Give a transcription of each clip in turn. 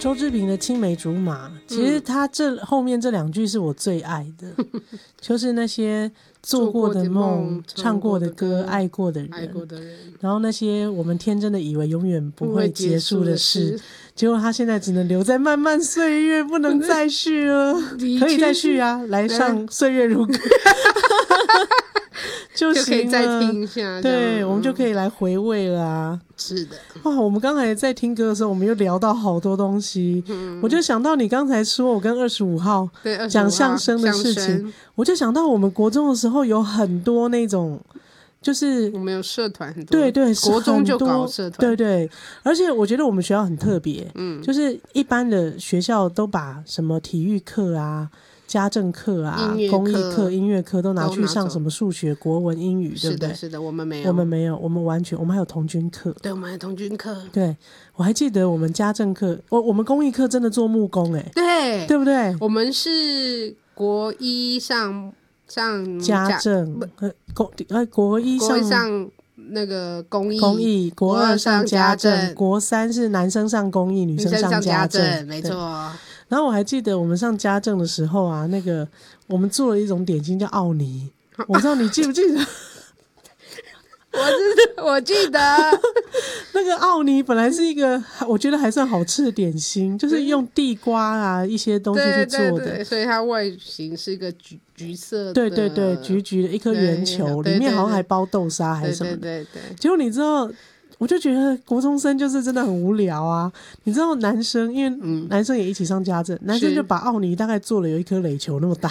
周志平的青梅竹马，其实他后面这2句是我最爱的，就是那些做过的梦、唱过的歌、爱过的人，然后那些我们天真的以为永远不会结束的事，结果他现在只能留在漫漫岁月，不能再续了。可以再续啊，来上岁月如歌就可以再听一下， 对，我们就可以来回味了啊。 是的， 哇，我们刚才在听歌的时候，我们又聊到好多东西。我就想到你刚才说我跟25号讲相声的事情，我就想到我们国中的时候有很多那种，就是我们有社团很多， 对对， 国中就搞社团， 对对，而且我觉得我们学校很特别，就是一般的学校都把什么体育课啊、家政课啊、公益课、音乐课都拿去上什么数学、国文、英语，对不对？ 是的，我们没有， 我们完全，我们还有童军课， 对，我们还有童军课。 对，我还记得我们家政课，我们公益课真的做木工， 对， 对不对？ 我们是国一上家政，国一上那个公益， 国2上家政，国3是男生上公益，女生上家政， 没错。 然后我还记得我们上家政的时候啊，那个我们做了一种点心叫奥尼，我不知道你记不记得？ 我记得那个奥尼本来是一个我觉得还算好吃的点心，就是用地瓜啊一些东西去做的， 对，所以它外形是一个橘色的， 对对对，橘橘的一颗圆球，里面好像还包豆沙还是什么的， 对。 结果你知道，我就觉得国中生就是真的很无聊啊。你知道男生，因为男生也一起上家政，男生就把奥尼大概做了有一颗垒球那么大。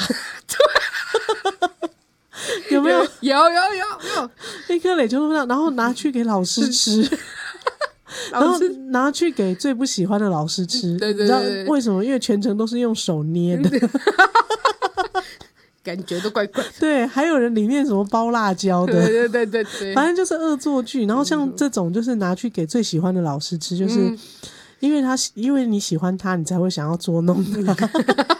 有没有？ 有一颗垒球那么大，然后拿去给老师吃，然后拿去给最不喜欢的老师吃。 对， 你知道为什么？因为全程都是用手捏的， 感觉都怪怪的。 对，还有人里面什么包辣椒的， 对， 反正就是恶作剧。然后像这种就是拿去给最喜欢的老师吃，就是因为你喜欢他，你才会想要捉弄他。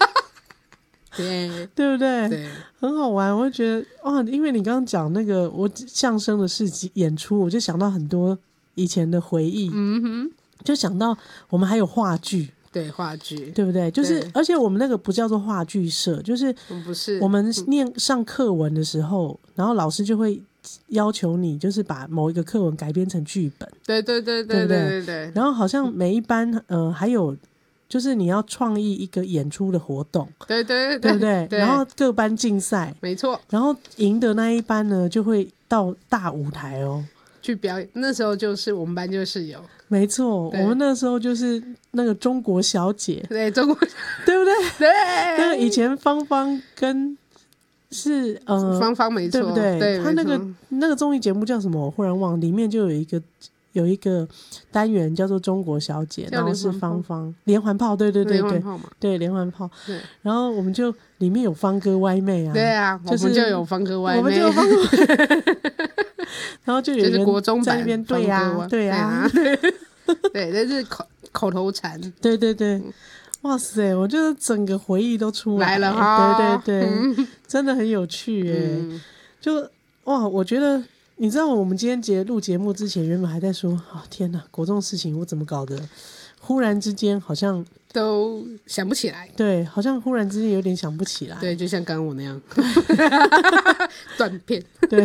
对不对？ 对， 很好玩。我就觉得哇，因为你刚刚讲那个我相声的演出，我就想到很多以前的回忆。就想到我们还有话剧， 对，话剧， 对不对？就是而且我们那个不叫做话剧社，就是我们上课文的时候，然后老师就会要求你就是把某一个课文改编成剧本。 对不对？ 然后好像每一班还有。就是你要创意一个演出的活动， 对不对？然后各班竞赛， 没错。 然后赢的那一班呢，就会到大舞台去表演。那时候就是我们班就是有， 没错，我们那时候就是那个中国小姐， 对中国， 对不对？ 对， 那个以前芳芳跟是芳芳没错， 对不对？ 对， 他那个综艺节目叫什么？我忽然忘了，里面就有一个单元叫做中国小姐，然后是芳芳连环炮，对，连环炮，对，然后我们就里面有芳哥歪妹啊， 对啊，我们就有芳哥歪妹， 我们就有芳哥歪妹，然后就有人在那边对啊，对， 这是口头禅， 对，哇塞，我觉得整个回忆都出来了哈， 对，真的很有趣耶，就哇，我觉得。你知道我们今天录节目之前，原本还在说天哪，国中的事情我怎么搞的？忽然之间好像都想不起来， 对，好像忽然之间有点想不起来， 对，就像刚刚我那样断片， 对。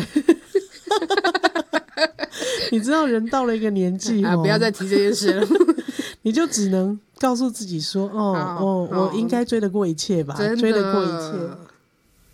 你知道人到了一个年纪不要再提这件事了， 你就只能告诉自己说我应该追得过一切吧，追得过一切。